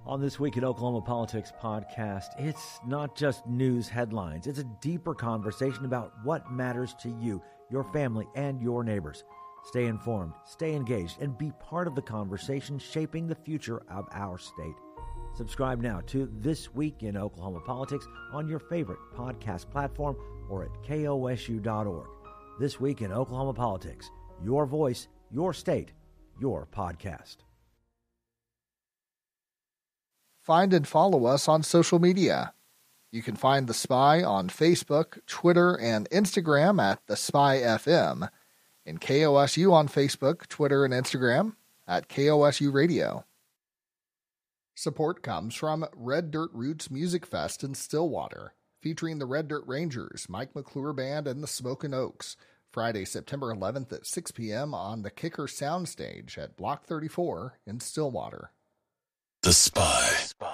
On This Week in Oklahoma Politics podcast, it's not just news headlines. It's a deeper conversation about what matters to you, your family, and your neighbors. Stay informed, stay engaged, and be part of the conversation shaping the future of our state. Subscribe now to This Week in Oklahoma Politics on your favorite podcast platform or at kosu.org. This Week in Oklahoma Politics, your voice, your state, your podcast. Find and follow us on social media. You can find The Spy on Facebook, Twitter, and Instagram at The Spy FM, and KOSU on Facebook, Twitter, and Instagram at KOSU Radio. Support comes from Red Dirt Roots Music Fest in Stillwater, featuring the Red Dirt Rangers, Mike McClure Band, and the Smokin' Oaks, Friday, September 11th at 6 p.m. on the Kicker Soundstage at Block 34 in Stillwater. The Spy.